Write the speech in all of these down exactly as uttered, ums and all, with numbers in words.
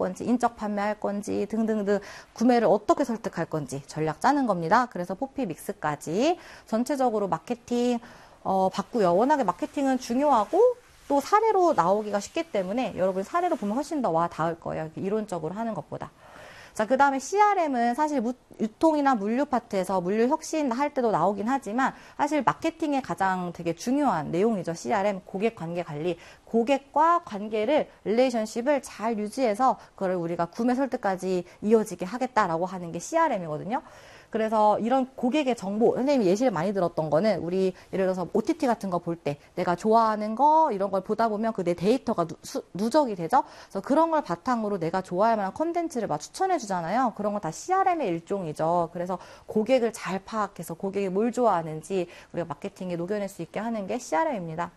건지, 인적 판매할 건지 등등등 구매를 어떻게 설득할 건지 전략 짜는 겁니다. 그래서 포피 믹스까지 전체적으로 마케팅 어, 봤고요. 워낙에 마케팅은 중요하고 또 사례로 나오기가 쉽기 때문에 여러분이 사례로 보면 훨씬 더 와 닿을 거예요. 이론적으로 하는 것보다. 자, 그 다음에 씨알엠은 사실 무, 유통이나 물류 파트에서 물류 혁신 할 때도 나오긴 하지만 사실 마케팅에 가장 되게 중요한 내용이죠. 씨알엠, 고객 관계 관리. 고객과 관계를, 릴레이션십을 잘 유지해서 그걸 우리가 구매 설득까지 이어지게 하겠다라고 하는 게 씨알엠이거든요. 그래서 이런 고객의 정보, 선생님이 예시를 많이 들었던 거는 우리 예를 들어서 오티티 같은 거 볼 때 내가 좋아하는 거 이런 걸 보다 보면 그 내 데이터가 누, 수, 누적이 되죠. 그래서 그런 걸 바탕으로 내가 좋아할 만한 콘텐츠를 막 추천해 주잖아요. 그런 거 다 씨알엠의 일종이죠. 그래서 고객을 잘 파악해서 고객이 뭘 좋아하는지 우리가 마케팅에 녹여낼 수 있게 하는 게 씨알엠입니다.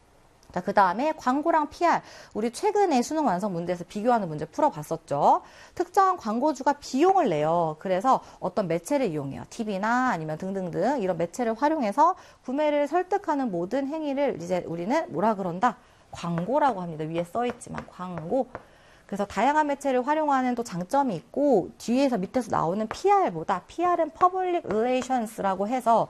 자, 그 다음에 광고랑 피알. 우리 최근에 수능 완성 문제에서 비교하는 문제 풀어봤었죠. 특정한 광고주가 비용을 내요. 그래서 어떤 매체를 이용해요. 티비나 아니면 등등등 이런 매체를 활용해서 구매를 설득하는 모든 행위를 이제 우리는 뭐라 그런다? 광고라고 합니다. 위에 써있지만 광고. 그래서 다양한 매체를 활용하는 또 장점이 있고 뒤에서 밑에서 나오는 피알보다 피알은 Public Relations라고 해서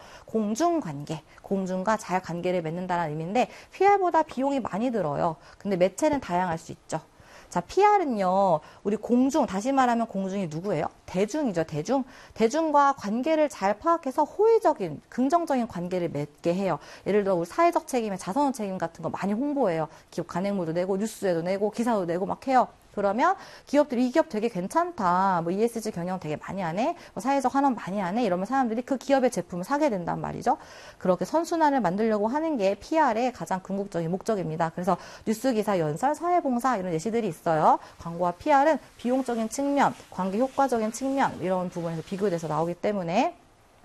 공중관계, 공중과 잘 관계를 맺는다는 의미인데 피알보다 비용이 많이 들어요. 근데 매체는 다양할 수 있죠. 자, 피알은요, 우리 공중, 다시 말하면 공중이 누구예요? 대중이죠, 대중. 대중과 관계를 잘 파악해서 호의적인, 긍정적인 관계를 맺게 해요. 예를 들어, 우리 사회적 책임에 자선의 책임 같은 거 많이 홍보해요. 기업 간행물도 내고, 뉴스에도 내고, 기사도 내고 막 해요. 그러면 기업들이 이 기업 되게 괜찮다. 뭐 이에스지 경영 되게 많이 하네. 뭐 사회적 환원 많이 하네. 이러면 사람들이 그 기업의 제품을 사게 된단 말이죠. 그렇게 선순환을 만들려고 하는 게 피알의 가장 궁극적인 목적입니다. 그래서 뉴스 기사 연설, 사회봉사 이런 예시들이 있어요. 광고와 피알은 비용적인 측면, 관계 효과적인 측면 이런 부분에서 비교돼서 나오기 때문에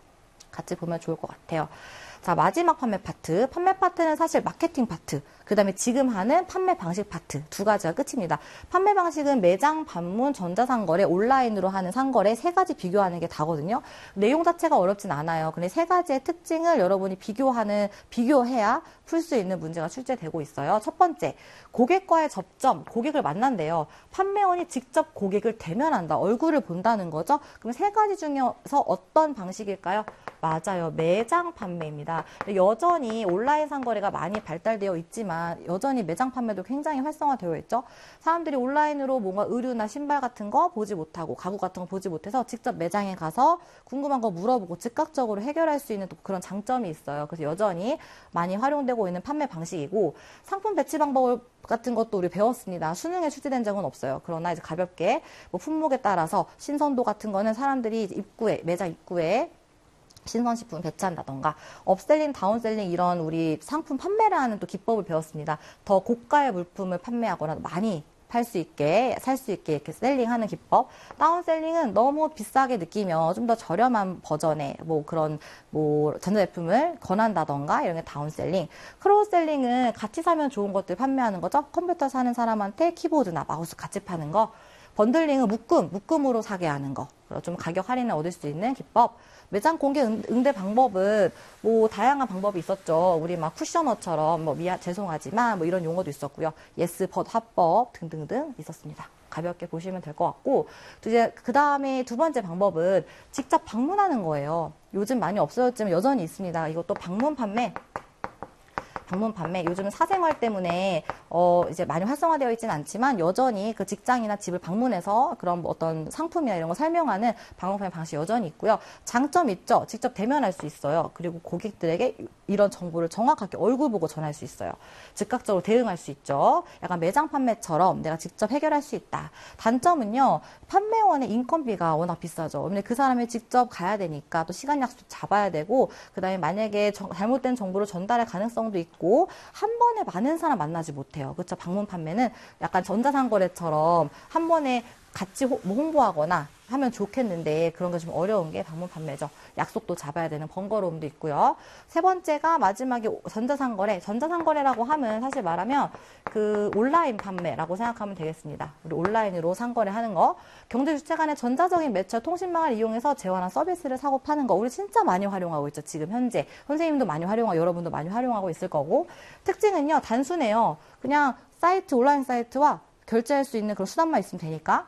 같이 보면 좋을 것 같아요. 자, 마지막 판매 파트. 판매 파트는 사실 마케팅 파트, 그 다음에 지금 하는 판매 방식 파트 두 가지가 끝입니다. 판매 방식은 매장, 방문, 전자상거래, 온라인으로 하는 상거래 세 가지 비교하는 게 다거든요. 내용 자체가 어렵진 않아요. 근데 세 가지의 특징을 여러분이 비교하는, 비교해야 풀 수 있는 문제가 출제되고 있어요. 첫 번째, 고객과의 접점, 고객을 만난대요. 판매원이 직접 고객을 대면한다, 얼굴을 본다는 거죠. 그럼 세 가지 중에서 어떤 방식일까요? 맞아요. 매장 판매입니다. 여전히 온라인 상거래가 많이 발달되어 있지만 여전히 매장 판매도 굉장히 활성화되어 있죠. 사람들이 온라인으로 뭔가 의류나 신발 같은 거 보지 못하고 가구 같은 거 보지 못해서 직접 매장에 가서 궁금한 거 물어보고 즉각적으로 해결할 수 있는 또 그런 장점이 있어요. 그래서 여전히 많이 활용되고 있는 판매 방식이고, 상품 배치 방법 같은 것도 우리 배웠습니다. 수능에 출제된 적은 없어요. 그러나 이제 가볍게 뭐 품목에 따라서 신선도 같은 거는 사람들이 입구에, 매장 입구에 신선식품 배치한다던가, 업셀링, 다운셀링 이런 우리 상품 판매를 하는 또 기법을 배웠습니다. 더 고가의 물품을 판매하거나 많이 팔 수 있게, 살 수 있게 이렇게 셀링하는 기법. 다운셀링은 너무 비싸게 느끼면 좀 더 저렴한 버전의 뭐 그런 뭐 전자제품을 권한다던가 이런 게 다운셀링. 크로우셀링은 같이 사면 좋은 것들 판매하는 거죠. 컴퓨터 사는 사람한테 키보드나 마우스 같이 파는 거. 번들링은 묶음, 묶음으로 사게 하는 거. 좀 가격 할인을 얻을 수 있는 기법. 매장 공개 응대 방법은 뭐 다양한 방법이 있었죠. 우리 막 쿠셔너처럼 뭐 미안 죄송하지만 뭐 이런 용어도 있었고요. 예스, 벗, 화법 등등등 있었습니다. 가볍게 보시면 될 것 같고, 이제 그 다음에 두 번째 방법은 직접 방문하는 거예요. 요즘 많이 없어졌지만 여전히 있습니다. 이것도 방문 판매. 방문 판매. 요즘은 사생활 때문에 어 이제 많이 활성화되어 있지는 않지만 여전히 그 직장이나 집을 방문해서 그런 뭐 어떤 상품이나 이런 거 설명하는 방문 판매 방식이 여전히 있고요. 장점이 있죠. 직접 대면할 수 있어요. 그리고 고객들에게 이런 정보를 정확하게 얼굴 보고 전할 수 있어요. 즉각적으로 대응할 수 있죠. 약간 매장 판매처럼 내가 직접 해결할 수 있다. 단점은요, 판매원의 인건비가 워낙 비싸죠. 근데 그 사람이 직접 가야 되니까 또 시간 약속 잡아야 되고, 그 다음에 만약에 정, 잘못된 정보를 전달할 가능성도 있고, 한 번에 많은 사람 만나지 못해요. 그렇죠? 방문 판매는 약간 전자상거래처럼 한 번에 같이 호, 뭐 홍보하거나 하면 좋겠는데 그런 게 좀 어려운 게 방문 판매죠. 약속도 잡아야 되는 번거로움도 있고요. 세 번째가 마지막에 전자상거래. 전자상거래라고 하면 사실 말하면 그 온라인 판매라고 생각하면 되겠습니다. 우리 온라인으로 상거래 하는 거. 경제 주체 간의 전자적인 매체 통신망을 이용해서 재화나 서비스를 사고 파는 거. 우리 진짜 많이 활용하고 있죠. 지금 현재. 선생님도 많이 활용하고 여러분도 많이 활용하고 있을 거고. 특징은요, 단순해요. 그냥 사이트, 온라인 사이트와 결제할 수 있는 그런 수단만 있으면 되니까